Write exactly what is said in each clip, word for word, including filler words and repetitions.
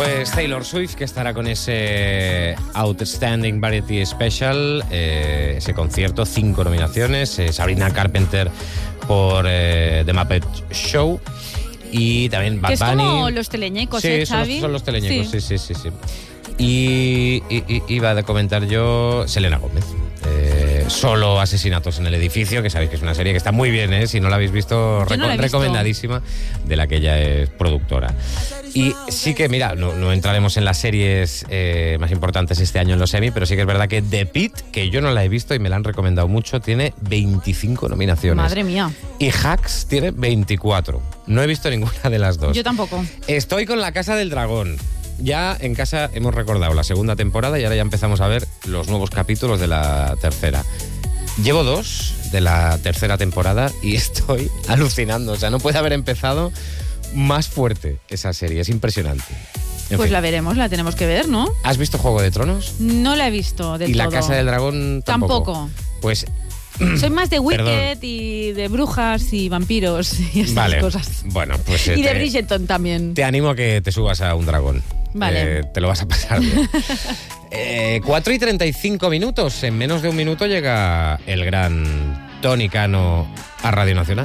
Pues Taylor Swift, que estará con ese Outstanding Variety Special, eh, ese concierto, cinco nominaciones, eh, Sabrina Carpenter por eh, The Muppet Show y también Bad que es Bunny. como los teleñecos, sí, ¿eh, son Xavi? los, son los teleñecos, sí, sí, sí, sí. sí. Y, y, y iba a comentar yo Selena Gómez. Eh, solo asesinatos en el edificio, que sabéis que es una serie que está muy bien, ¿eh? Si no la habéis visto, Yo no la he visto. recomendadísima, de la que ella es productora. Y sí que, mira, no, no entraremos en las series eh, más importantes este año en los Emmy, pero sí que es verdad que The Pitt, que yo no la he visto y me la han recomendado mucho, tiene veinticinco nominaciones. Madre mía. Y Hacks tiene veinticuatro. No he visto ninguna de las dos. Yo tampoco. Estoy con La Casa del Dragón. Ya en casa hemos recordado la segunda temporada y ahora ya empezamos a ver los nuevos capítulos de la tercera. Llevo dos de la tercera temporada y estoy alucinando. O sea, no puede haber empezado más fuerte esa serie. Es impresionante. En Pues fin. la veremos, la tenemos que ver, ¿no? ¿Has visto Juego de Tronos? No la he visto del ¿Y todo. La Casa del Dragón tampoco? Tampoco. Pues Soy más de Wicked Perdón. y de brujas y vampiros y estas vale. cosas. Bueno, pues eh, Y de te- Bridgerton también. Te animo a que te subas a un dragón. Vale. Eh, te lo vas a pasar bien. eh, cuatro y treinta y cinco minutos. En menos de un minuto llega el gran Tony Cano a Radio Nacional.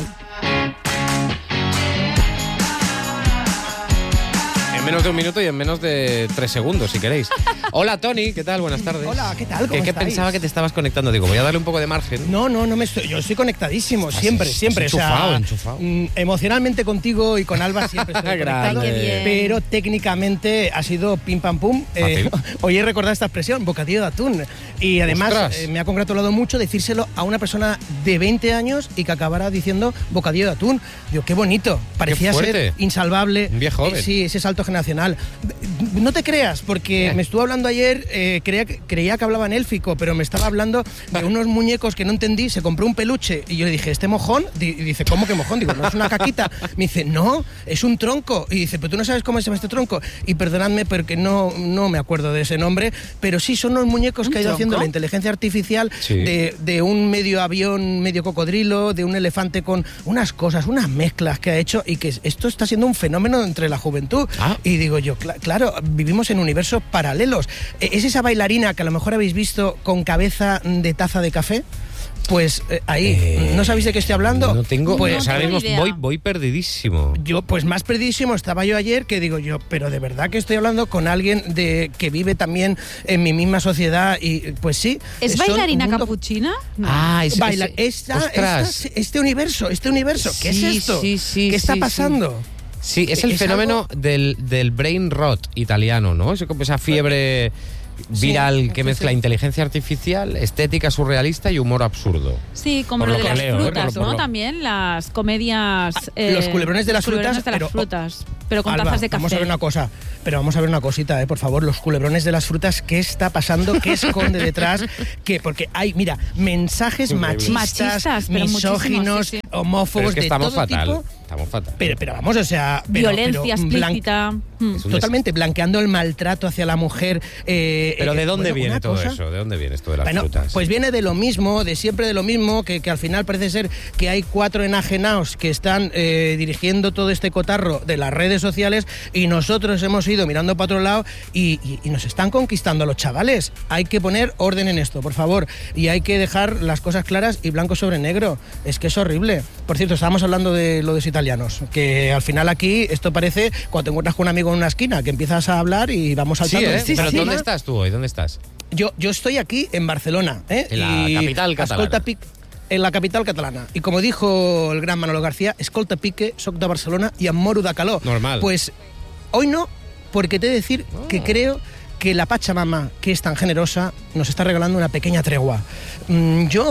En menos de un minuto y en menos de tres segundos, si queréis. Hola, Tony. ¿Qué tal? Buenas tardes. Hola, ¿qué tal? ¿Cómo ¿Qué, qué estáis? pensaba que te estabas conectando? Digo, voy a darle un poco de margen. No, no, no me estoy. Yo estoy conectadísimo, Estás- siempre, estás siempre. enchufado, o sea, enchufado. mm, emocionalmente contigo y con Alba siempre estoy Grande. conectado. Qué bien. Pero técnicamente ha sido pim pam pum. Eh, Fácil. hoy he recordado esta expresión, bocadillo de atún. Y además Ostras. eh, me ha congratulado mucho decírselo a una persona de veinte años y que acabara diciendo bocadillo de atún. Digo, qué bonito. Parecía fuerte. ser insalvable. Un viejo joven. Eh, sí, ese salto generacional. No te creas, porque Eh. me estuvo hablando ayer, eh, creía, que- creía que hablaba en élfico, pero me estaba hablando de unos muñecos que no entendí. Se compró un peluche y yo le dije, ¿este mojón? Di- Y dice, ¿cómo que mojón? Digo, ¿no es una caquita? Me dice, no, es un tronco. Y dice, pero tú no sabes cómo se llama este tronco. Y perdonadme, porque no, no me acuerdo de ese nombre, pero sí son unos muñecos ¿Un que ha ido tronco? haciendo la inteligencia artificial Sí. de, de un medio avión, medio cocodrilo, de un elefante con unas cosas, unas mezclas que ha hecho y que esto está siendo un fenómeno entre la juventud. Ah. Y digo yo, cla- claro, vivimos en universos paralelos. Eh, ¿Es esa bailarina que a lo mejor habéis visto con cabeza de taza de café? Pues eh, ahí, Eh, ¿no sabéis de qué estoy hablando? No tengo. Pues o sea, ahora tengo mismo idea. voy, voy perdidísimo. yo, pues más perdidísimo estaba yo ayer, que digo yo, pero de verdad que estoy hablando con alguien de que vive también en mi misma sociedad y pues sí. ¿Es son bailarina un mundo- capuchina? No. Ah, es, Baila, es- esta, ostras. esta- este universo, este universo, ¿qué Sí, es esto? sí, sí, ¿Qué está sí, pasando? Sí, es el ¿Es fenómeno del, del brain rot italiano, ¿no? Es como esa fiebre viral Sí, que sí, mezcla sí. inteligencia artificial, estética surrealista y humor absurdo. Sí, como Por lo lo de que las leo, ¿eh? frutas, Por lo- por ¿no? lo- También las comedias... Ah, los culebrones de los las culebrones frutas, de las pero- frutas, pero con Alba, tazas de café. vamos a ver una cosa, pero vamos a ver una cosita, eh, por favor, los culebrones de las frutas, ¿qué está pasando? ¿Qué esconde detrás? ¿Qué? Porque hay, mira, mensajes Increíble. machistas, Machistas, pero misóginos, muchísimos, sí, sí. Pero homófobos, es que de estamos todo fatal. tipo. Estamos fatal. Pero, pero vamos, o sea... pero- Violencia pero blan- explícita. Mm. Es un Totalmente, blanqueando el maltrato hacia la mujer. eh, Pero eh, ¿de dónde bueno, viene una todo cosa- eso? ¿De dónde viene esto de las Bueno, frutas? pues viene de lo mismo, de siempre de lo mismo, que, que al final parece ser que hay cuatro enajenados que están eh, dirigiendo todo este cotarro de las redes sociales y nosotros hemos ido mirando para otro lado y, y- y nos están conquistando a los chavales. Hay que poner orden en esto, por favor, y hay que dejar las cosas claras y blanco sobre negro. Es que es horrible. Por cierto, estábamos hablando de lo de los italianos, que al final aquí esto parece cuando te encuentras con un amigo en una esquina, que empiezas a hablar y vamos sí, saltando. ¿eh? de Pero encima. ¿dónde estás tú hoy? ¿Dónde estás? Yo, yo estoy aquí en Barcelona, ¿eh? En la Y capital catalana. escolta pic- en la capital catalana. Y como dijo el gran Manolo García, escolta pique, soc de Barcelona y em moro de calor. Normal. Pues hoy no, porque te he de decir Oh. que creo que la Pachamama, que es tan generosa, nos está regalando una pequeña tregua. Mm, Yo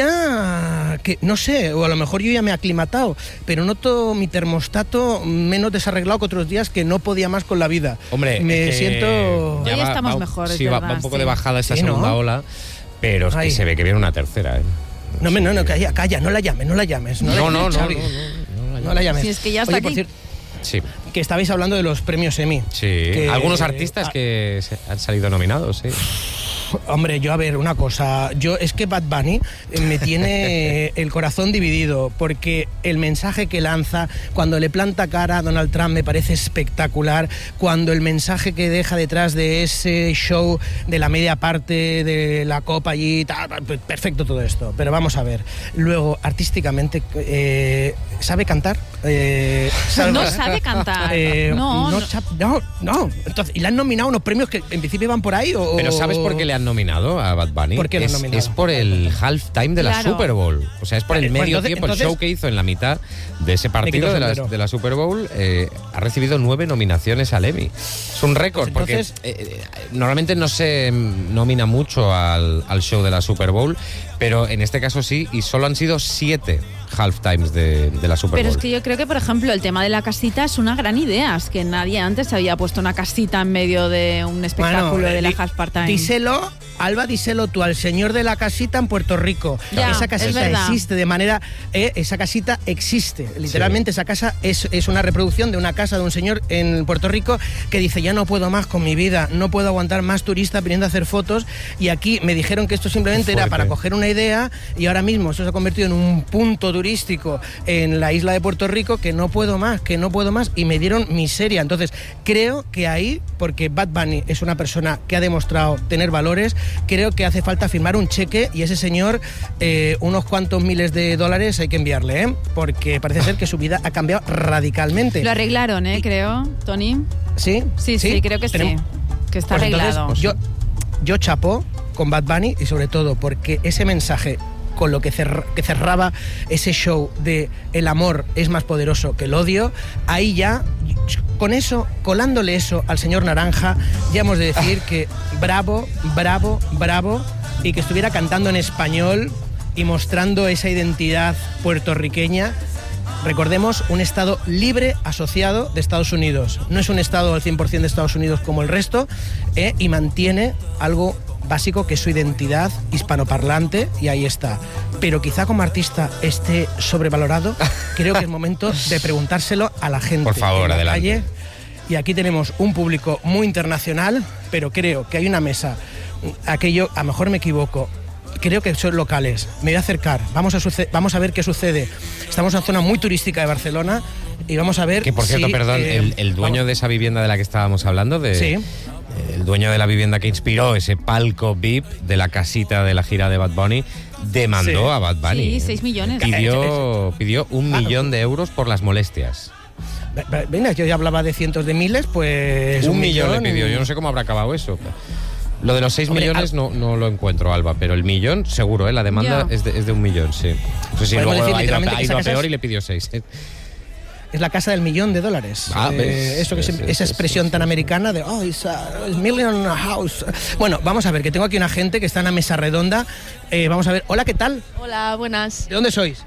juraría que, no sé, o a lo mejor yo ya me he aclimatado, pero noto mi termostato menos desarreglado que otros días que no podía más con la vida. Hombre, me es que siento... ya Hoy va- estamos va- mejor, es Sí, va, verdad, va un poco sí. de bajada esta Sí, ¿no? segunda ola, pero es que Ay. se ve que viene una tercera, ¿eh? No, hombre, no, no, Sí. calla, calla, no la llames, no la llames. No, la No, no, llames, no, Xavi. no, no, no, No la llames. Si es que ya está Oye, por aquí. cierto, Sí, que estabais hablando de los premios Emmy. sí. Que- Algunos artistas ah, que se- han salido nominados, sí. Hombre, yo a ver, una cosa, yo es que Bad Bunny eh, me tiene el corazón dividido, porque el mensaje que lanza cuando le planta cara a Donald Trump me parece espectacular, cuando el mensaje que deja detrás de ese show de la media parte de la copa allí, tal, perfecto todo esto, pero vamos a ver, luego artísticamente, eh, ¿sabe cantar? Eh, ¿sabe No sabe cantar. Eh, no, no, no. cha- no, no. Entonces, ¿y le han nominado unos premios que en principio iban por ahí? O, Pero ¿sabes por qué le han nominado a Bad Bunny? ¿Por qué le han es, nominado? es por el halftime de la Claro. Super Bowl. O sea, es por el Vale, pues medio entonces- tiempo, el entonces- show que hizo en la mitad de ese quito partido el de la, sombrero. de la Super Bowl. Eh, ha recibido nueve nominaciones al Emmy. Es un récord, Pues entonces- porque eh, eh, normalmente no se mm, nomina mucho al, al show de la Super Bowl, pero en este caso sí, y solo han sido siete halftimes de, de la Super Pero Bowl. es que yo creo que, por ejemplo, el tema de la casita es una gran idea. Es que nadie antes había puesto una casita en medio de un espectáculo Bueno, de la di- half part-time. Díselo, Alba, díselo tú al señor de la casita en Puerto Rico. Ya, esa es casita verdad. existe de manera... eh, esa casita existe. Literalmente esa casa es, es una reproducción de una casa de un señor en Puerto Rico que dice, ya no puedo más con mi vida, no puedo aguantar más turistas viniendo a hacer fotos. Y aquí me dijeron que esto simplemente Qué era fuerte. para coger una idea y ahora mismo eso se ha convertido en un punto turístico en la isla de Puerto Rico que no puedo más, que no puedo más, y me dieron miseria. Entonces, creo que ahí, porque Bad Bunny es una persona que ha demostrado tener valores, creo que hace falta firmar un cheque y ese señor eh, unos cuantos miles de dólares hay que enviarle, ¿eh? Porque parece ser que su vida ha cambiado radicalmente. Lo arreglaron, ¿eh? Creo, Tony. ¿Sí? Sí, sí, creo que Tenemos- sí. Que está Pues entonces, arreglado. yo, yo chapo con Bad Bunny y sobre todo porque ese mensaje con lo que, cer- que cerraba ese show de el amor es más poderoso que el odio, ahí ya, con eso, colándole eso al señor Naranja, ya hemos de decir que bravo, bravo, bravo, y que estuviera cantando en español y mostrando esa identidad puertorriqueña. Recordemos, un estado libre asociado de Estados Unidos. No es un estado al cien por ciento de Estados Unidos como el resto, ¿eh? Y mantiene algo básico que es su identidad hispanoparlante, y ahí está. Pero quizá como artista esté sobrevalorado. Creo que es momento de preguntárselo a la gente. Por favor, en la adelante. calle. Y aquí tenemos un público muy internacional, pero creo que hay una mesa, aquello, a lo mejor me equivoco, creo que son locales. Me voy a acercar, vamos a, suce- vamos a ver qué sucede. Estamos en una zona muy turística de Barcelona y vamos a ver Que por cierto, si, perdón, eh, el, el dueño vamos- de esa vivienda de la que estábamos hablando, de, Sí. el dueño de la vivienda que inspiró ese palco V I P de la casita de la gira de Bad Bunny, demandó Sí. a Bad Bunny. Sí, seis millones. Pidió, pidió un Ah. millón de euros por las molestias. Ve- ve- Venga, yo ya hablaba de cientos de miles, pues... un millón le pidió. Yo no sé cómo habrá acabado eso. Lo de los seis Hombre, millones al- no, no lo encuentro, Alba, pero el millón seguro, ¿eh? La demanda Ya. es de, es de un millón, sí. No sé si Podemos luego decir ha ido, a- literalmente ha que ido esa a casa peor es- y le pidió seis. ¿eh? Es la casa del millón de dólares. Ah, Eh, ¿ves? eso que Sí, se- sí, esa sí, expresión sí, tan sí. americana de, oh, it's a, it's million house. Bueno, vamos a ver, que tengo aquí una gente que está en una mesa redonda. Eh, vamos a ver, hola, ¿qué tal? Hola, buenas. ¿De dónde sois?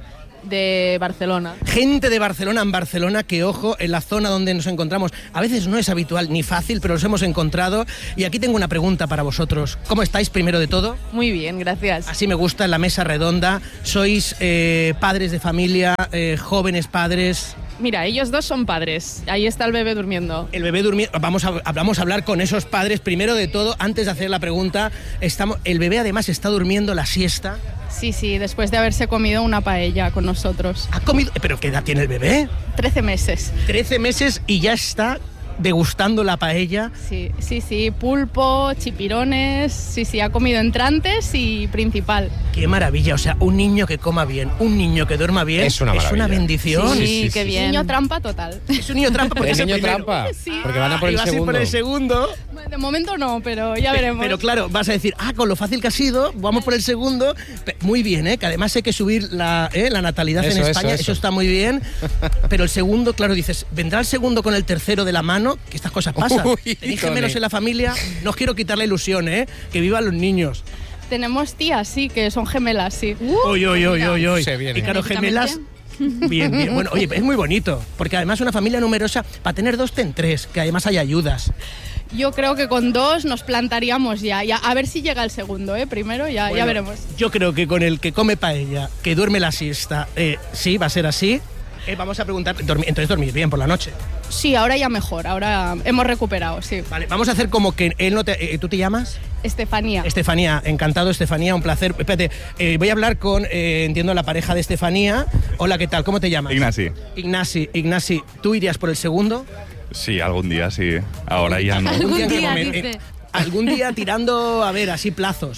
De Barcelona. Gente de Barcelona en Barcelona, que ojo, en la zona donde nos encontramos, a veces no es habitual ni fácil, pero nos hemos encontrado. Y aquí tengo una pregunta para vosotros. ¿Cómo estáis, primero de todo? Muy bien, gracias. Así me gusta, en la mesa redonda. ¿Sois eh, padres de familia, eh, jóvenes padres? Mira, ellos dos son padres. Ahí está el bebé durmiendo. El bebé durmiendo. Vamos a, vamos a hablar con esos padres. Primero de todo, antes de hacer la pregunta, estamos, el bebé además está durmiendo la siesta. Sí, sí, después de haberse comido una paella con nosotros. ¿Ha comido? ¿Pero qué edad tiene el bebé? Trece meses. Trece meses y ya está degustando la paella. Sí, sí, sí. Pulpo, chipirones. Sí, sí, ha comido entrantes y principal. Qué maravilla, o sea, un niño que coma bien, un niño que duerma bien, Es una maravilla. bendición. Sí, Sí, sí, qué sí. bien. Niño trampa total. Es un niño trampa porque ¿El es el niño primero. trampa? Sí. Porque van a por Y el vas a ir segundo. por el segundo. De momento no, pero ya veremos. Pero claro, vas a decir, ah, con lo fácil que ha sido, vamos por el segundo. Pe- Muy bien, ¿eh? Que además hay que subir la, ¿eh? la natalidad Eso, en eso, España, eso, eso. está muy bien. Pero el segundo, claro, dices, ¿vendrá el segundo con el tercero de la mano? Que estas cosas pasan. Uy, Tenéis Tony. gemelos en la familia, no os quiero quitar la ilusión, ¿eh? Que vivan los niños. Tenemos tías, sí, que son gemelas, sí. Uy, uy, uy, uy, uy. Se viene. Y claro, gemelas. Bien, bien. Bueno, oye, es muy bonito, porque además una familia numerosa, para tener dos, ten tres, que además hay ayudas. Yo creo que con dos nos plantaríamos ya. ya a ver si llega el segundo, ¿eh? Primero ya, ya Bueno, veremos. Yo creo que con el que come paella, que duerme la siesta, eh, sí, va a ser así. Eh, vamos a preguntar, dormi- entonces dormís bien por la noche. Sí, ahora ya mejor, ahora hemos recuperado, sí. Vale, vamos a hacer como que él no te... Eh, ¿Tú te llamas? Estefanía. Estefanía, encantado Estefanía, un placer. Espérate, eh, voy a hablar con, eh, entiendo, la pareja de Estefanía. Hola, ¿qué tal? ¿Cómo te llamas? Ignasi. Ignasi, Ignasi, ¿tú irías por el segundo? Sí, algún día sí. Ahora ya no. Algún ¿En qué día, momento? dice. Eh, algún día tirando, a ver, así plazos.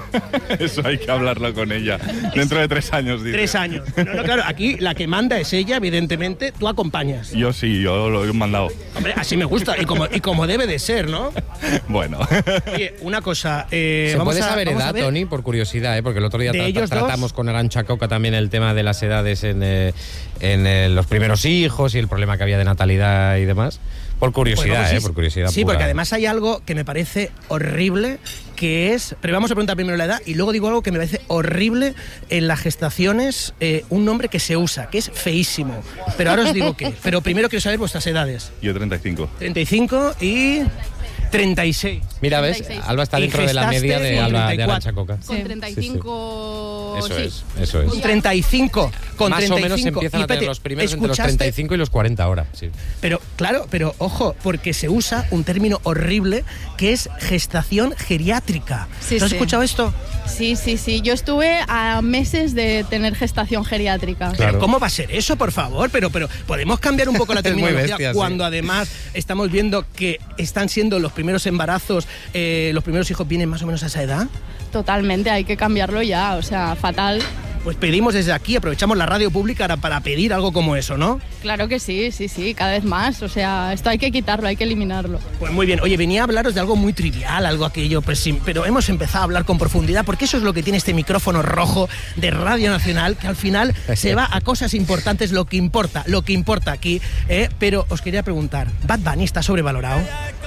Eso hay que hablarlo con ella. Dentro de tres años, dice. Tres años. No, no, claro, aquí la que manda es ella, evidentemente, tú acompañas. Yo sí, yo lo he mandado. Hombre, así me gusta, y como, y como debe de ser, ¿no? Bueno. Oye, una cosa... Eh, ¿Se vamos puede a- saber vamos a edad, ver- Tony? Por curiosidad, ¿eh? Porque el otro día ¿De tra- ellos dos? tratamos con Arantxa Coca también el tema de las edades en, eh, en eh, los primeros hijos y el problema que había de natalidad y demás. Por curiosidad, Pues, ¿eh? sí, Por curiosidad Sí, pura. porque además hay algo que me parece horrible, que es... Pero vamos a preguntar primero la edad y luego digo algo que me parece horrible en las gestaciones, eh, un nombre que se usa, que es feísimo. Pero ahora os digo qué. Pero primero quiero saber vuestras edades. Yo treinta y cinco. treinta y cinco y treinta y seis. Mira, ves, treinta y seis. Alba está Y dentro de la gestaste media de, con Alba, de treinta y cuatro. Arantxa Coca. Con Sí. treinta y cinco... Eso sí. es, eso es. Con treinta y cinco. Con Más treinta y cinco. o menos empiezan Y, a tener espérate, los primeros entre los ¿escuchaste? treinta y cinco y los cuarenta ahora. Sí. Pero, claro, pero ojo, porque se usa un término horrible que es gestación geriátrica. Sí, ¿Tú has sí. escuchado esto? Sí, sí, sí. Yo estuve a meses de tener gestación geriátrica. Claro. Pero ¿cómo va a ser eso, por favor? Pero, pero podemos cambiar un poco la Es muy terminología bestia, sí. cuando además estamos viendo que están siendo los primeros embarazos, eh, los primeros hijos vienen más o menos a esa edad. Totalmente, hay que cambiarlo ya, o sea, fatal. Pues pedimos desde aquí, aprovechamos la radio pública para, para pedir algo como eso, ¿no? Claro que sí, sí, sí, cada vez más. O sea, esto hay que quitarlo, hay que eliminarlo. Pues muy bien. Oye, venía a hablaros de algo muy trivial, algo aquello, pues sí, pero hemos empezado a hablar con profundidad porque eso es lo que tiene este micrófono rojo de Radio Nacional, que al final se va a cosas importantes, lo que importa, lo que importa aquí. ¿eh? Pero os quería preguntar, ¿Bad Bunny está sobrevalorado?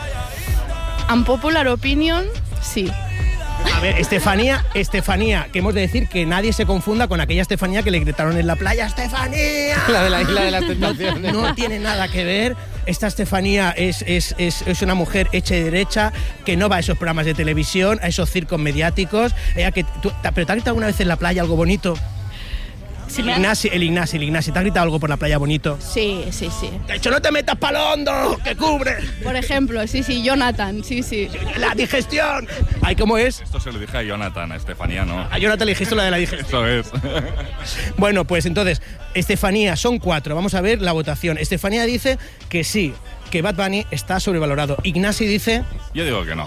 Unpopular opinion, sí. A ver, Estefanía, Estefanía, que hemos de decir que nadie se confunda con aquella Estefanía que le gritaron en la playa, ¡Estefanía! La de la isla de las tentaciones. No tiene nada que ver. Esta Estefanía es, es, es, es una mujer hecha y derecha que no va a esos programas de televisión, a esos circos mediáticos. Ella que, tú- ¿Pero te ha gritado alguna vez en la playa algo bonito? Sí, el, me ha- Ignasi, el Ignasi, el Ignasi, ¿te ha gritado algo por la playa bonito? Sí, sí, sí. ¡De hecho, no te metas pa'l hondo! ¡Que cubre! Por ejemplo, sí, sí, Jonathan, sí, sí. ¡La digestión! Ay, ¿cómo es? Esto se lo dije a Jonathan, a Estefanía, ¿no? A Jonathan le dijiste lo de la digestión. Eso es. Bueno, pues entonces, Estefanía, son cuatro. Vamos a ver la votación. Estefanía dice que sí, que Bad Bunny está sobrevalorado. Ignasi dice, Yo digo que no.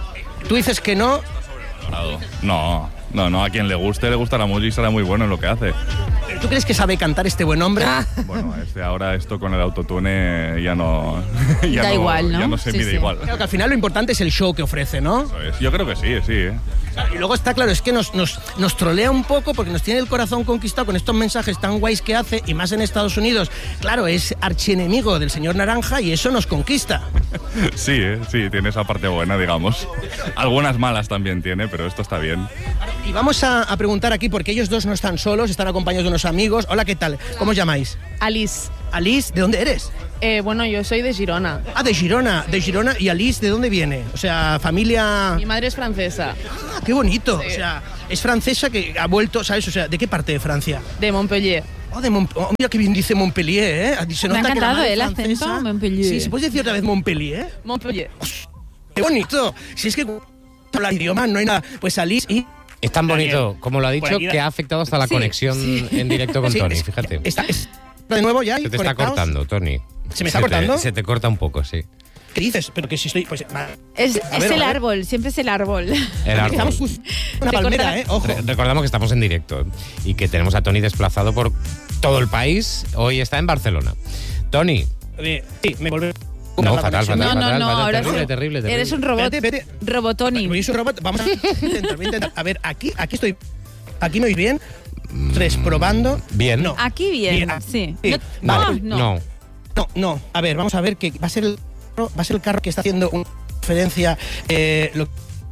tú dices que no. Valorado. No, no, no. A quien le guste, le gustará mucho y será muy bueno en lo que hace. ¿Tú crees que sabe cantar este buen hombre? Bueno, este ahora esto con el autotune ya no... ya Da igual, ¿no? Ya no se Sí, mide sí. igual. Claro que al final lo importante es el show que ofrece, ¿no? Eso es. Yo creo que sí, sí. ¿eh? Y luego está claro, es que nos, nos, nos trolea un poco porque nos tiene el corazón conquistado con estos mensajes tan guays que hace, y más en Estados Unidos. Claro, es archienemigo del señor Naranja y eso nos conquista. Sí, ¿eh? Sí, tiene esa parte buena, digamos. Algunas malas también tiene, pero esto está bien. Y vamos a, a preguntar aquí, porque ellos dos no están solos, están acompañados de unos amigos. Hola, ¿qué tal? ¿Cómo os llamáis? Alice. Alice, ¿de dónde eres? Eh, bueno, yo soy de Girona. Ah, de Girona, de Girona. ¿Y Alice de dónde viene? O sea, familia... Mi madre es francesa, Ah, qué bonito. Sí. O sea, es francesa que ha vuelto, ¿sabes? O sea, ¿de qué parte de Francia? de Montpellier. Oh, de Mont- oh, mira qué bien dice Montpellier, ¿eh? Se Me ha nota que la encantado madre el francesa- acento, Montpellier. Sí, ¿se puede decir otra vez Montpellier? Montpellier. ¡Qué bonito! Si es que habla idioma, no hay nada. Pues Alice y... Es tan bonito, Daniel, como lo ha por dicho, aquí- que ha afectado hasta la Sí, conexión en directo con Sí, Tony, es- fíjate. Está, es- ¿De nuevo ya? Se te está conectados? cortando, Tony. ¿Se me está te- cortando? se te corta un poco, sí. ¿Qué dices? Pero que si estoy... Pues, va. Es, A es ver, el a ver. árbol, siempre es el árbol. El árbol. Estamos justo una Se palmera, corta- ¿eh? Ojo. Re- recordamos que estamos en directo, ¿eh? Y que tenemos a Tony desplazado por todo el país. Hoy está en Barcelona. Tony. Eh, sí, me volví... No, la fatal, conexión. fatal, No, no, fatal, no, fatal, ahora terrible, sí. terrible, terrible. Eres un robot. Espérate, espérate. Robotoni. Luis, un robot. Vamos a intentar, voy a intentar. A ver, aquí, aquí estoy... ¿Aquí me oís bien? Tres, probando. Bien. No. Aquí bien, Bien. sí. Sí. No, Vale. no, No. No, no. A ver, vamos a ver que va a ser el, va a ser el carro que está haciendo una referencia. Eh, lo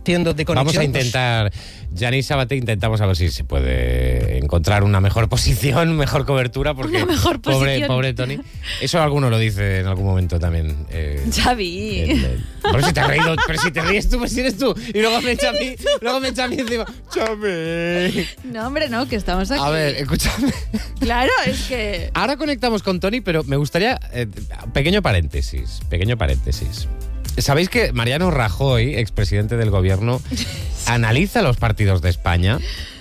siendo de conexión. Vamos a intentar, Yanis Sabaté, intentamos a ver si se puede encontrar una mejor posición, mejor cobertura, porque Una mejor pobre, posición. pobre Tony. Eso alguno lo dice en algún momento también. Eh, Xavi. el- el- Pero si te has reído, pero si te ríes tú, pues si eres tú. Y luego me echa a mí, luego me echa a mí encima. ¡Chame! No, hombre, no, que estamos aquí. A ver, escúchame. Claro, es que... Ahora conectamos con Tony, pero me gustaría... eh, pequeño paréntesis, pequeño paréntesis. ¿Sabéis que Mariano Rajoy, expresidente del gobierno, analiza los partidos de España?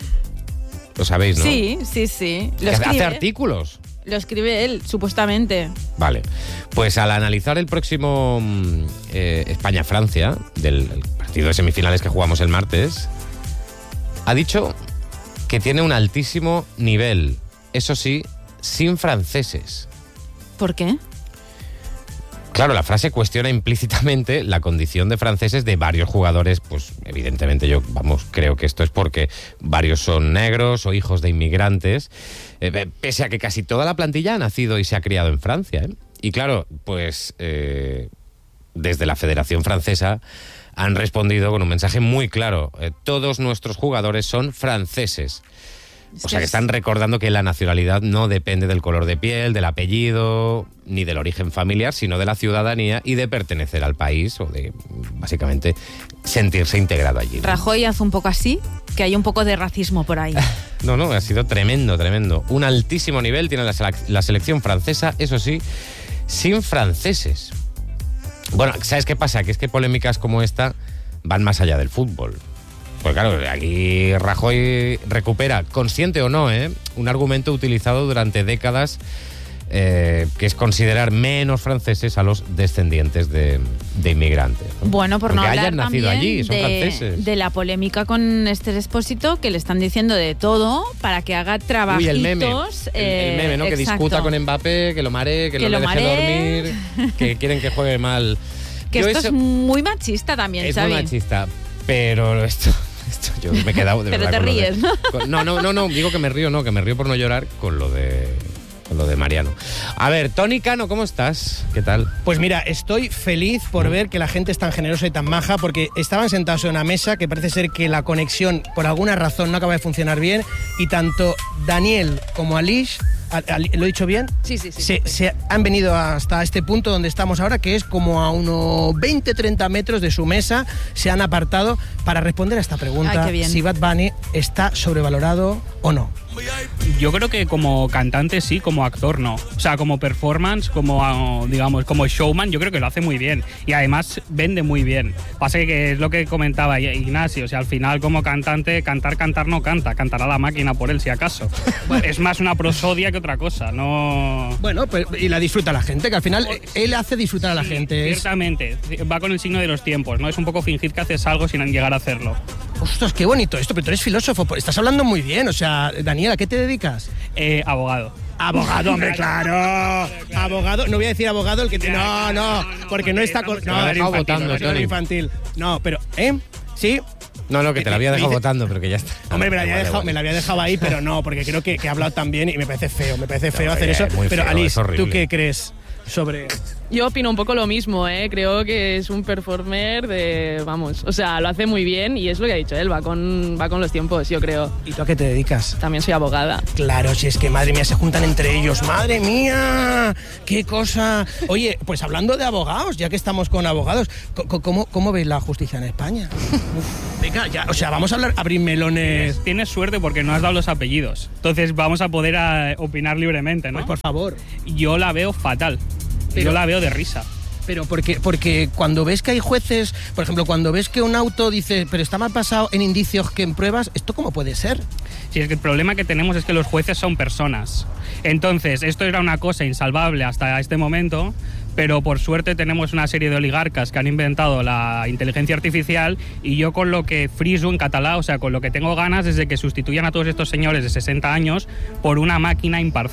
Lo sabéis, ¿no? Sí, sí, sí. Lo Que hace escribe, artículos. lo escribe él, supuestamente. Vale. Pues al analizar el próximo mm, eh, España-Francia, del el partido de semifinales que jugamos el martes, ha dicho que tiene un altísimo nivel. Eso sí, sin franceses. ¿Por qué? Claro, la frase cuestiona implícitamente la condición de franceses de varios jugadores, pues evidentemente yo, vamos, creo que esto es porque varios son negros o hijos de inmigrantes, eh, pese a que casi toda la plantilla ha nacido y se ha criado en Francia, ¿eh? Y claro, pues eh, desde la Federación Francesa han respondido con un mensaje muy claro, eh, todos nuestros jugadores son franceses. Es O sea que es- están recordando que la nacionalidad no depende del color de piel, del apellido, ni del origen familiar, sino de la ciudadanía y de pertenecer al país o de, básicamente, sentirse integrado allí, ¿no? Rajoy hace un poco así, que hay un poco de racismo por ahí. No, no, ha sido tremendo, tremendo. Un altísimo nivel tiene la, selec- la selección francesa, eso sí, sin franceses. Bueno, ¿sabes qué pasa? Que es que polémicas como esta van más allá del fútbol. Pues claro, aquí Rajoy recupera, consciente o no, ¿eh? un argumento utilizado durante décadas, eh, que es considerar menos franceses a los descendientes de, de inmigrantes, ¿no? Bueno, por no Porque hablar hayan nacido también allí, son de, franceses. de la polémica con Esther Expósito, que le están diciendo de todo para que haga trabajitos. Uy, el meme, el, eh, el meme, ¿no? Que exacto. discuta con Mbappé, que lo maree, que, Que no lo le deje maree. dormir, que quieren que juegue mal. Que Yo esto eso- es muy machista también, Es Xavi. muy machista, pero esto, esto yo me he quedado de Pero verdad te con lo de- ríes, ¿no? con- no, no, no, no, digo que me río, no, que me río por no llorar con lo de con lo de Mariano. A ver, Tony Cano, ¿cómo estás? ¿Qué tal? Pues mira, estoy feliz por ver que la gente es tan generosa y tan maja, porque estaban sentados en una mesa que parece ser que la conexión por alguna razón no acaba de funcionar bien, y tanto Daniel como Alish, Al- Al- ¿lo he dicho bien? Sí, sí, sí. Se, se han venido hasta este punto donde estamos ahora, que es como a unos veinte treinta metros de su mesa, se han apartado para responder a esta pregunta: Ay, qué bien. si Bad Bunny está sobrevalorado o no. Yo creo que como cantante sí, como actor no. O sea, como performance, como ah, digamos, como showman, yo creo que lo hace muy bien. Y además vende muy bien. Pasa que es lo que comentaba Ignacio, o sea, al final como cantante, cantar, cantar no canta, cantará la máquina por él si acaso. Es más una prosodia que otra cosa, no... Bueno, pues, y la disfruta la gente, que al final eh, él hace disfrutar a la Sí, gente. Es- Ciertamente, va con el signo de los tiempos, ¿no? Es un poco fingir que haces algo sin llegar a hacerlo. Ostras, qué bonito esto, pero tú eres filósofo, pues estás hablando muy bien. O sea, Daniel, ¿a qué te dedicas? Eh, abogado. Abogado, hombre, claro. Abogado, no voy a decir abogado el que te... No, no, porque no está... con- Te lo ha No, dejado infantil, votando, no, no, Tony. infantil. No, pero... ¿Eh? ¿Sí? No, no, que te la había Me dejado dice- votando, pero que ya está. Hombre, me la, Da había igual, da dejado, igual. me la había dejado ahí, pero no, porque creo que, que ha hablado tan bien y me parece feo, me parece feo No, hacer eh, eso. muy Pero feo, Alice, es horrible. ¿tú qué crees sobre...? Yo opino un poco lo mismo, ¿eh? Creo que es un performer de... Vamos, o sea, lo hace muy bien y es lo que ha dicho él, va con, va con los tiempos, yo creo. ¿Y tú a qué te dedicas? También soy abogada. Claro, si es que, madre mía, se juntan entre ellos. ¡Madre mía! ¡Qué cosa! Oye, pues hablando de abogados, ya que estamos con abogados, co- ¿cómo, cómo veis la justicia en España? Uf, venga, ya, o sea, vamos a hablar, abrir melones. Tienes suerte porque no has dado los apellidos. Entonces vamos a poder ah, opinar libremente, ¿no? Pues por favor. Yo la veo fatal. Pero- Yo la veo de risa. Pero porque, porque cuando ves que hay jueces, por ejemplo, cuando ves que un auto dice, pero está más basado en indicios que en pruebas, ¿esto cómo puede ser? Si es que el problema que tenemos es que los jueces son personas. Entonces, esto era una cosa insalvable hasta este momento, pero por suerte tenemos una serie de oligarcas que han inventado la inteligencia artificial, y yo con lo que friso en catalán, o sea, con lo que tengo ganas es de que sustituyan a todos estos señores de sesenta años por una máquina imparcial.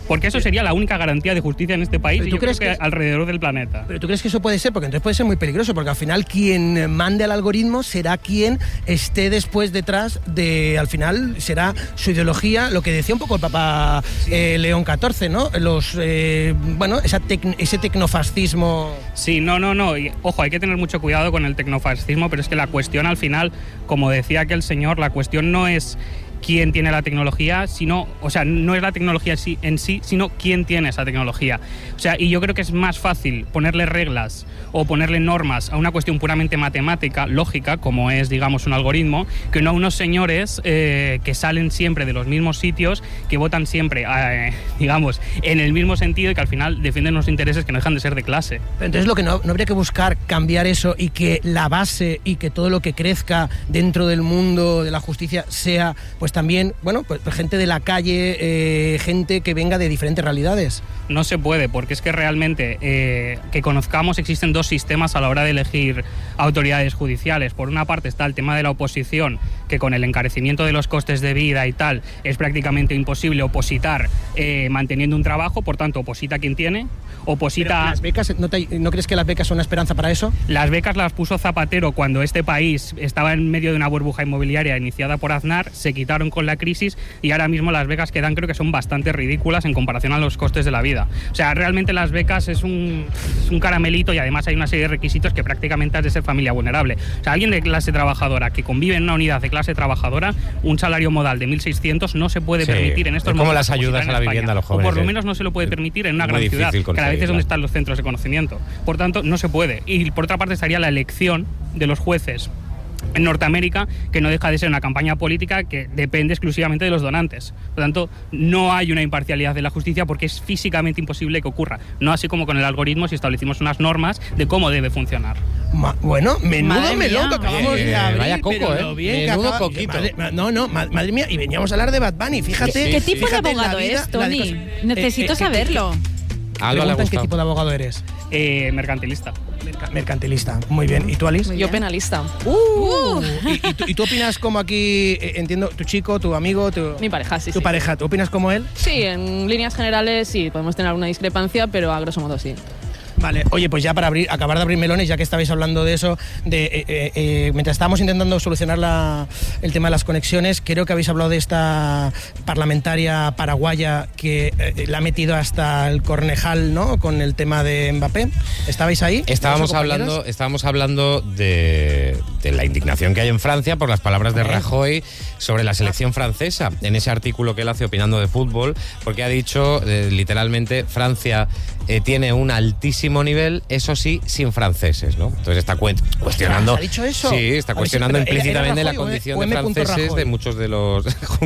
Porque eso sería la única garantía de justicia en este país y ¿Tú yo crees creo que, que alrededor del planeta. Pero ¿tú crees que eso puede ser? Porque entonces puede ser muy peligroso, porque al final quien mande al algoritmo será quien esté después detrás de, al final será su ideología, lo que decía un poco el Papa eh, León catorce, ¿no? Los, eh, bueno, esa tec- ese tecnofascismo. Sí, no, no, no. Y, ojo, hay que tener mucho cuidado con el tecnofascismo, pero es que la cuestión al final, como decía aquel señor, la cuestión no es quién tiene la tecnología, sino, o sea, no es la tecnología en sí, sino quién tiene esa tecnología. O sea, y yo creo que es más fácil ponerle reglas o ponerle normas a una cuestión puramente matemática, lógica, como es, digamos, un algoritmo, que no a unos señores eh, que salen siempre de los mismos sitios, que votan siempre, eh, digamos, en el mismo sentido y que al final defienden unos intereses que no dejan de ser de clase. Pero entonces lo que no, no habría que buscar cambiar eso y que la base y que todo lo que crezca dentro del mundo de la justicia sea, pues también, bueno, pues gente de la calle, eh, gente que venga de diferentes realidades. No se puede, porque es que realmente eh, que conozcamos existen dos sistemas a la hora de elegir autoridades judiciales. Por una parte está el tema de la oposición, que con el encarecimiento de los costes de vida y tal es prácticamente imposible opositar eh, manteniendo un trabajo, por tanto oposita quien tiene, oposita... Pero las becas, ¿no, te, ¿no crees que las becas son una esperanza para eso? Las becas las puso Zapatero cuando este país estaba en medio de una burbuja inmobiliaria iniciada por Aznar, se quitaron con la crisis y ahora mismo las becas que dan creo que son bastante ridículas en comparación a los costes de la vida. O sea, realmente las becas es un, es un caramelito y además hay una serie de requisitos que prácticamente has de ser familia vulnerable. O sea, alguien de clase trabajadora que convive en una unidad de clase trabajadora, un salario modal de mil seiscientos no se puede Sí, permitir en estos es como momentos. las ayudas a la vivienda a los jóvenes, O por lo ¿eh? menos no se lo puede permitir en una Muy gran ciudad, difícil que a veces es donde conseguirla. están los centros de conocimiento. Por tanto, no se puede. Y por otra parte estaría la elección de los jueces en Norteamérica, que no deja de ser una campaña política que depende exclusivamente de los donantes. Por tanto, no hay una imparcialidad de la justicia porque es físicamente imposible que ocurra. No así como con el algoritmo si establecimos unas normas de cómo debe funcionar. Ma- bueno, menudo Madre melón mía. que acabamos Eh, de abrir. vaya coco, pero ¿eh? lo bien que Menudo acaba- coquito. Madre- ma- no, no, ma- madre mía, y veníamos a hablar de Bad Bunny, fíjate. Sí, ¿Qué sí, tipo fíjate de en la abogado vida, es, la de Tony? cosas- Necesito Eh, eh, eh, saberlo. A Alba le ha Preguntan qué gustado. tipo de abogado eres. Eh, mercantilista. Merca- mercantilista. Muy bien. ¿Y tú, Alice? Muy Yo bien. penalista. Uh, ¿Y, y tú, y tú opinas como aquí, eh, entiendo, tu chico, tu amigo, tu, Mi pareja, sí, tu sí. pareja, ¿tú opinas como él? Sí, en líneas generales sí, podemos tener alguna discrepancia, pero a grosso modo sí. Vale, oye, pues ya para abrir, acabar de abrir melones, ya que estabais hablando de eso, de eh, eh, eh, mientras estábamos intentando solucionar la, el tema de las conexiones, creo que habéis hablado de esta parlamentaria paraguaya que eh, la ha metido hasta el cornejal, ¿no? Con el tema de Mbappé. ¿Estabais ahí? Estábamos ¿Vuestros compañeros? hablando, estábamos hablando de, de la indignación que hay en Francia por las palabras de Rajoy sobre la selección francesa, en ese artículo que él hace opinando de fútbol, porque ha dicho eh, literalmente Francia eh, tiene un altísimo nivel, eso sí, sin franceses, ¿no? Entonces está cuen- cuestionando... ¿Ha dicho eso? Sí, está A ver, cuestionando pero, ¿era- era implícitamente la Rajoy o- condición o de M. franceses Rajoy? de muchos de los...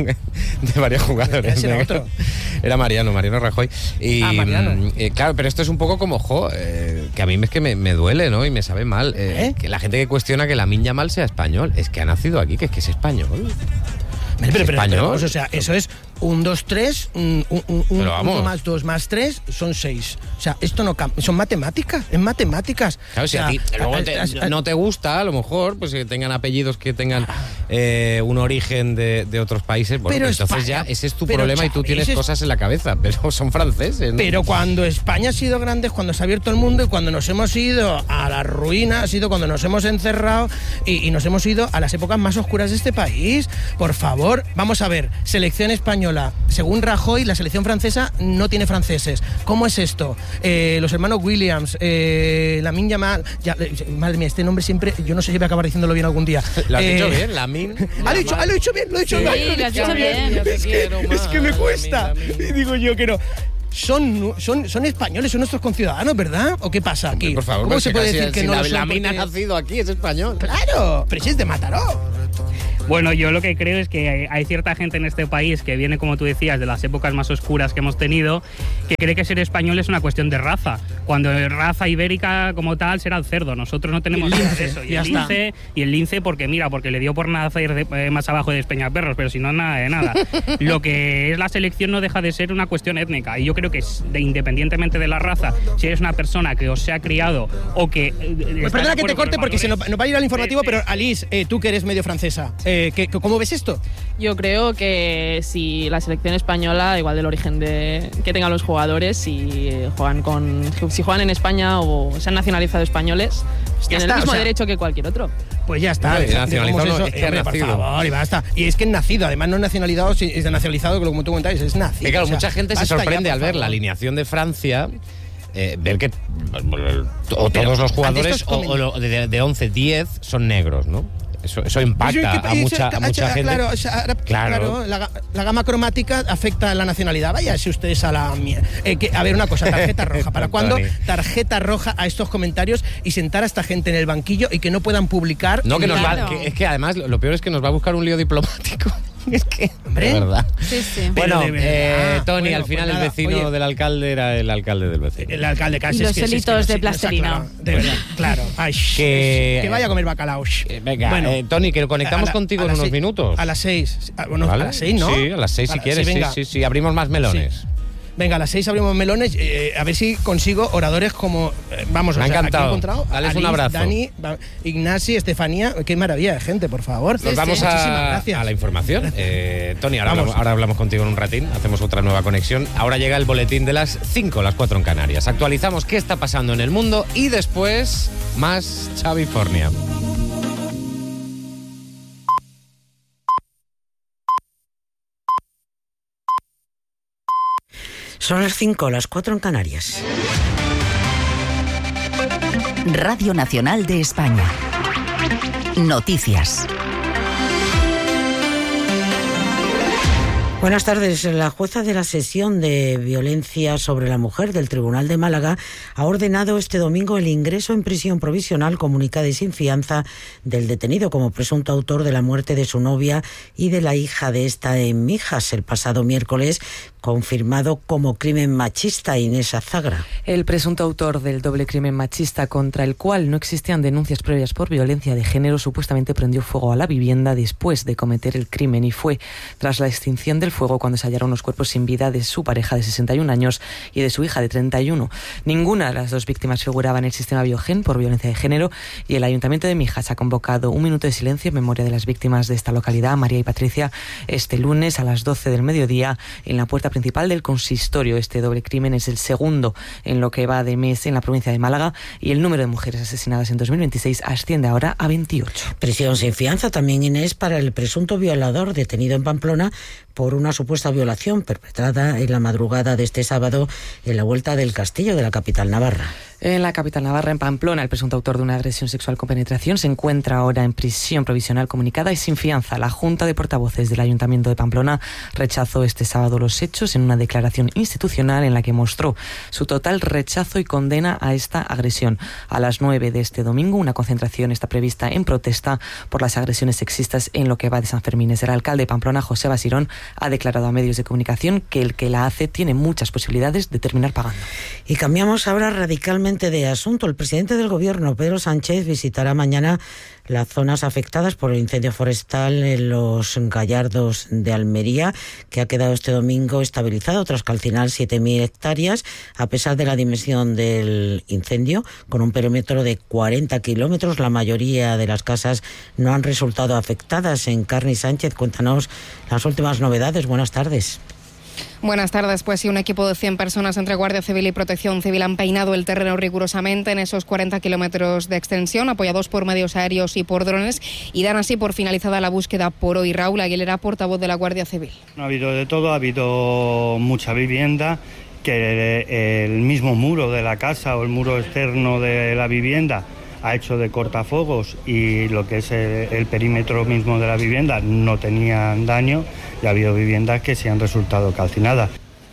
de varios jugadores. Ese era ¿no? otro. Era Mariano, Mariano Rajoy. Y, Ah, Mariano. mm, eh, claro, pero esto es un poco como, jo, eh, que a mí es que me, me duele, ¿no? Y me sabe mal. eh, ¿Eh? Que la gente que cuestiona que Lamine Yamal sea español, es que ha nacido aquí, que es que es español. Pero, pero, pero, español. vamos, o sea, eso es un, dos, tres, un, un, un, Pero vamos. uno más dos más tres son seis. O sea, esto no cambia. Son matemáticas, es matemáticas. Claro, si O a sea, ti luego te- a- a- no te gusta, a lo mejor, pues que tengan apellidos que tengan eh, un origen de, de otros países, bueno, Pero pues entonces España- ya ese es tu pero, problema y tú Xavi, tienes ese es- cosas en la cabeza, pero son franceses, ¿no? Pero cuando España ha sido grande es cuando se ha abierto el mundo y cuando nos hemos ido a la ruina ha sido cuando nos hemos encerrado y, y nos hemos ido a las épocas más oscuras de este país. Por favor, vamos a ver, selección española. Según Rajoy, la selección francesa no tiene franceses. ¿Cómo es esto? Eh, los hermanos Williams, eh, Lamine Yamal... Ya, eh, madre mía, este nombre siempre... Yo no sé si voy a acabar diciéndolo bien algún día. Lo has Eh, dicho bien, Lamine. ¿Ha dicho, ah, lo he dicho bien, lo he dicho Sí, bien. lo has dicho bien. Es que, es que me cuesta. Y digo yo que no. Son, son, son españoles, son nuestros conciudadanos, ¿verdad? ¿O qué pasa aquí? Por favor, ¿Cómo pero se si puede casi- decir que si no la, lo son? Lamine ha porque- nacido aquí, es español. Claro, pero si es de Mataró. Bueno, yo lo que creo es que hay, hay cierta gente en este país que viene, como tú decías, de las épocas más oscuras que hemos tenido, que cree que ser español es una cuestión de raza, cuando raza ibérica como tal será el cerdo. Nosotros no tenemos Y el nada de lince, eso. Y ya el está. lince, y el lince porque mira, porque le dio por nacer de- eh, más abajo de Espeñaperros, pero si no, nada de nada. Lo que es la selección no deja de ser una cuestión étnica, y yo creo que es de, independientemente de la raza, si eres una persona que os se ha criado o que... eh, está Pues de perdona que te acuerdo con corte los porque se nos, valores- nos va a ir al informativo, Sí, sí. pero Alice, eh, tú que eres medio francesa, eh, Eh, ¿qué, ¿Cómo ves esto? Yo creo que si la selección española, igual del origen de que tengan los jugadores, si juegan con si juegan en España o se han nacionalizado españoles, pues tienen el mismo o sea, derecho que cualquier otro. Pues ya está. Vale, nacionalizado eso? no, es que hombre, ha nacido. Por favor, y basta. Y es que es nacido, además no es nacionalizado, es nacionalizado, como tú comentáis, es nacido. Y claro, o sea, mucha gente se sorprende al ver favor. la alineación de Francia. Eh, ver que o todos los jugadores o, o de, de once, diez son negros, ¿no? Eso, eso impacta a mucha, a mucha gente. Claro, o sea, claro. claro la, la gama cromática afecta a la nacionalidad. Vaya si ustedes a la mierda. Eh, que, a ver, una cosa, tarjeta roja. ¿Para cuándo tarjeta roja a estos comentarios y sentar a esta gente en el banquillo y que no puedan publicar? No, que nos claro. va, que, es que además lo peor es que nos va a buscar un lío diplomático. Es que, hombre, de verdad. Sí, sí. Bueno, eh, Tony, bueno, al final pues nada, el vecino oye, del alcalde era el alcalde del vecino. El alcalde casi. Y los es que, helitos es que, de sí, plastilina. Claro, de verdad, claro. Ay, que, que vaya a comer bacalao. Eh, venga, bueno, eh, Tony, que conectamos la, contigo en unos seis, minutos. A las seis. Bueno, ¿Vale? a las seis, ¿no? Sí, a las seis si a, quieres. Sí, sí, sí. Abrimos más melones. Sí. Venga, a las seis abrimos melones, eh, a ver si consigo oradores como, eh, vamos, Me o ha sea, encantado. Aquí he encontrado Dales Alice, un abrazo. Dani, Ignasi, Estefanía, qué maravilla de gente, por favor. Nos vamos sí. a, a la información. Eh, Tony, ahora hablamos, ahora hablamos contigo en un ratín, hacemos otra nueva conexión. Ahora llega el boletín de las cinco, las cuatro en Canarias. Actualizamos qué está pasando en el mundo y después más Xavi Fornia. Son las cinco, las cuatro en Canarias. Radio Nacional de España. Noticias. Buenas tardes. La jueza de la sesión de violencia sobre la mujer del Tribunal de Málaga ha ordenado este domingo el ingreso en prisión provisional comunicada y sin fianza del detenido como presunto autor de la muerte de su novia y de la hija de esta en Mijas el pasado miércoles, confirmado como crimen machista. Inés Azagra. El presunto autor del doble crimen machista contra el cual no existían denuncias previas por violencia de género supuestamente prendió fuego a la vivienda después de cometer el crimen y fue tras la extinción del fuego cuando se hallaron los cuerpos sin vida de su pareja de sesenta y un años y de su hija de treinta y uno. Ninguna de las dos víctimas figuraba en el sistema Biogen por violencia de género y el Ayuntamiento de Mijas ha convocado un minuto de silencio en memoria de las víctimas de esta localidad, María y Patricia, este lunes a las doce del mediodía en la puerta principal del consistorio. Este doble crimen es el segundo en lo que va de mes en la provincia de Málaga y el número de mujeres asesinadas en dos mil veintiséis asciende ahora a veintiocho. Prisión sin fianza también, Inés, para el presunto violador detenido en Pamplona por una supuesta violación perpetrada en la madrugada de este sábado en la Vuelta del Castillo de la capital navarra. En la capital navarra, en Pamplona, el presunto autor de una agresión sexual con penetración se encuentra ahora en prisión provisional comunicada y sin fianza. La Junta de Portavoces del Ayuntamiento de Pamplona rechazó este sábado los hechos en una declaración institucional en la que mostró su total rechazo y condena a esta agresión. A las nueve de este domingo, una concentración está prevista en protesta por las agresiones sexistas en lo que va de San Fermín. El alcalde de Pamplona, José Basirón, ha declarado a medios de comunicación que el que la hace tiene muchas posibilidades de terminar pagando. Y cambiamos ahora radicalmente de asunto. El presidente del Gobierno, Pedro Sánchez, visitará mañana las zonas afectadas por el incendio forestal en los Gallardos de Almería, que ha quedado este domingo estabilizado tras calcinar siete mil hectáreas, a pesar de la dimensión del incendio, con un perímetro de cuarenta kilómetros. La mayoría de las casas no han resultado afectadas. Encarni Sánchez, cuéntanos las últimas novedades. Buenas tardes. Buenas tardes. Pues sí, un equipo de cien personas entre Guardia Civil y Protección Civil han peinado el terreno rigurosamente en esos cuarenta kilómetros de extensión, apoyados por medios aéreos y por drones, y dan así por finalizada la búsqueda por hoy. Raúl Aguilera, portavoz de la Guardia Civil. No ha habido de todo, ha habido mucha vivienda, que el mismo muro de la casa o el muro externo de la vivienda ha hecho de cortafuegos y lo que es el, el perímetro mismo de la vivienda no tenían daño, y ha habido viviendas que se han resultado calcinadas.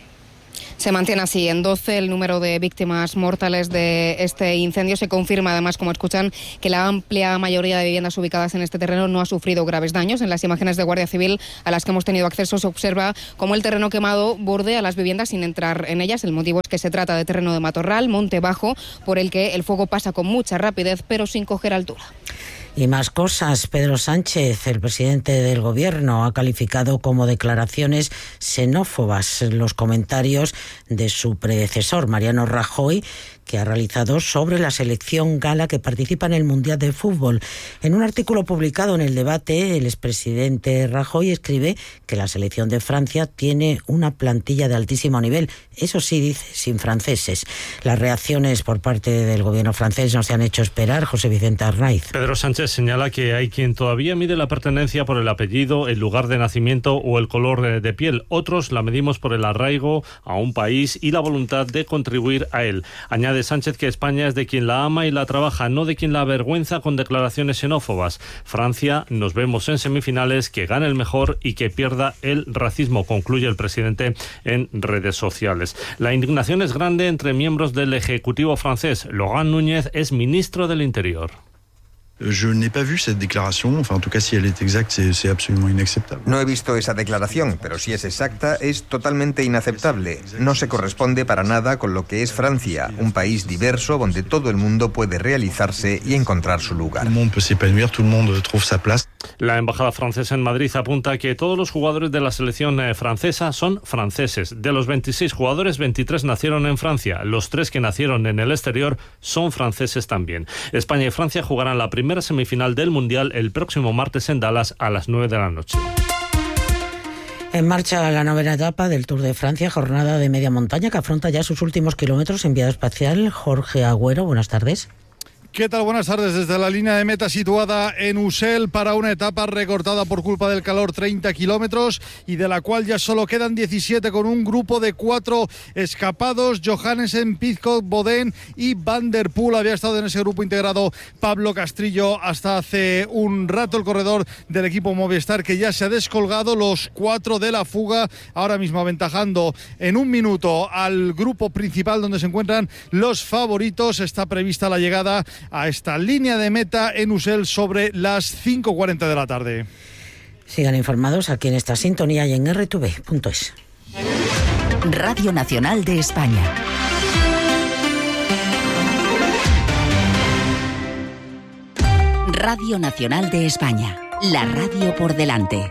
Se mantiene así en doce el número de víctimas mortales de este incendio. Se confirma además, como escuchan, que la amplia mayoría de viviendas ubicadas en este terreno no ha sufrido graves daños. En las imágenes de Guardia Civil a las que hemos tenido acceso se observa cómo el terreno quemado bordea las viviendas sin entrar en ellas. El motivo es que se trata de terreno de matorral, monte bajo, por el que el fuego pasa con mucha rapidez pero sin coger altura. Y más cosas. Pedro Sánchez, el presidente del Gobierno, ha calificado como declaraciones xenófobas los comentarios de su predecesor, Mariano Rajoy, que ha realizado sobre la selección gala que participa en el Mundial de Fútbol. En un artículo publicado en El Debate, el expresidente Rajoy escribe que la selección de Francia tiene una plantilla de altísimo nivel, eso sí, dice, sin franceses. Las reacciones por parte del gobierno francés no se han hecho esperar. José Vicente Arnaiz. Pedro Sánchez señala que hay quien todavía mide la pertenencia por el apellido, el lugar de nacimiento o el color de piel. Otros la medimos por el arraigo a un país y la voluntad de contribuir a él. Añade Sánchez que España es de quien la ama y la trabaja, no de quien la avergüenza con declaraciones xenófobas. Francia, nos vemos en semifinales, que gane el mejor y que pierda el racismo, concluye el presidente en redes sociales. La indignación es grande entre miembros del Ejecutivo francés. Laurent Núñez es ministro del Interior. Je n'ai pas vu cette déclaration, enfin en tout cas si elle est exacte, c'est, c'est absolument inacceptable. No he visto esa declaración, pero si es exacta, es totalmente inaceptable. No se corresponde para nada con lo que es Francia, un país diverso donde todo el mundo puede realizarse y encontrar su lugar. Tout le monde peut s'épanouir, tout le monde trouve sa place. La embajada francesa en Madrid apunta que todos los jugadores de la selección francesa son franceses. De los veintiséis jugadores, veintitrés nacieron en Francia. Los tres que nacieron en el exterior son franceses también. España y Francia jugarán la primera semifinal del Mundial el próximo martes en Dallas a las nueve de la noche. En marcha la novena etapa del Tour de Francia, jornada de media montaña que afronta ya sus últimos kilómetros en vía espacial. Jorge Agüero, buenas tardes. ¿Qué tal? Buenas tardes. Desde la línea de meta situada en Ussel para una etapa recortada por culpa del calor, treinta kilómetros, y de la cual ya solo quedan diecisiete con un grupo de cuatro escapados. Johannesen, Pidcock, Bodén y Van der Poel. Había estado en ese grupo integrado Pablo Castrillo hasta hace un rato, el corredor del equipo Movistar, que ya se ha descolgado. Los cuatro de la fuga ahora mismo aventajando en un minuto al grupo principal donde se encuentran los favoritos. Está prevista la llegada a esta línea de meta en Ussel sobre las cinco cuarenta de la tarde. Sigan informados aquí en esta sintonía y en erre te ve punto es. Radio Nacional de España. Radio Nacional de España. La radio por delante.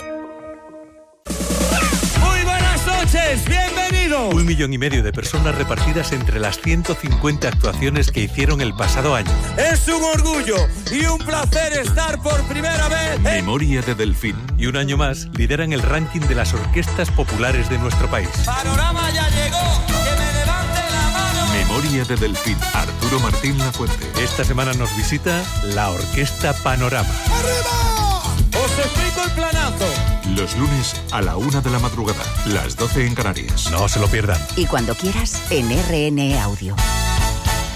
Muy buenas noches, bienvenidos. Un millón y medio de personas repartidas entre las ciento cincuenta actuaciones que hicieron el pasado año. Es un orgullo y un placer estar por primera vez en... Memoria de Delfín. Y un año más lideran el ranking de las orquestas populares de nuestro país. Panorama ya llegó, que me levante la mano. Memoria de Delfín. Arturo Martín Lafuente. Esta semana nos visita la Orquesta Panorama. ¡Arriba! Os explico el planazo. Los lunes a la una de la madrugada, las doce en Canarias. No se lo pierdan. Y cuando quieras, en erre ene Audio.